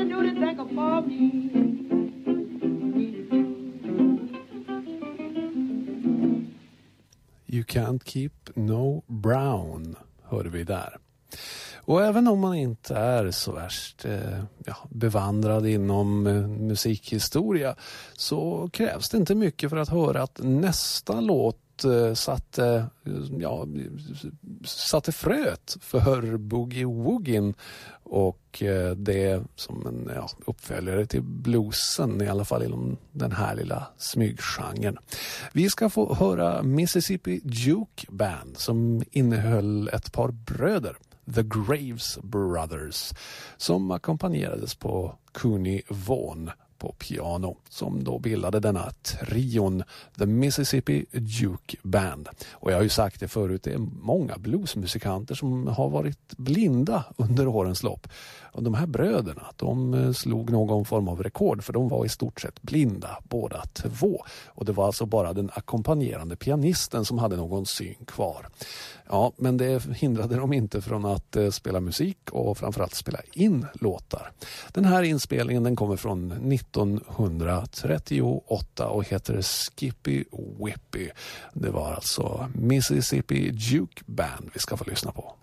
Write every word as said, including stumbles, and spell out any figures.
to do the thinking for me. You can't keep no brown, hörde vi där. Och även om man inte är så värst eh, ja, bevandrad inom eh, musikhistoria så krävs det inte mycket för att höra att nästa låt eh, satte, ja, satte fröet för Boogie Woogin och eh, det som en ja, uppföljare till bluesen, i alla fall inom den här lilla smyggenren. Vi ska få höra Mississippi Juke Band som innehöll ett par bröder, The Graves Brothers, som ackompanjerades på Cooney Vaughn på piano, som då bildade denna trion The Mississippi Juke Band. Och jag har ju sagt det förut, det är många bluesmusikanter som har varit blinda under årens lopp. Och de här bröderna, de slog någon form av rekord, för de var i stort sett blinda båda två. Och det var alltså bara den ackompanjerande pianisten som hade någon syn kvar. Ja, men det hindrade dem inte från att eh, spela musik och framförallt spela in låtar. Den här inspelningen den kommer från nittonhundratrettioåtta och heter Skippy Whippy. Det var alltså Mississippi Juke Band vi ska få lyssna på.